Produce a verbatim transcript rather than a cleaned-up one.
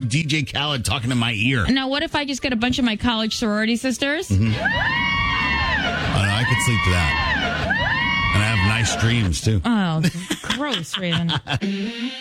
D J Khaled talking in my ear. Now, what if I just get a bunch of my college sorority sisters? Mm-hmm. I, know, I could sleep to that. And I have nice dreams, too. Oh, gross, Raven.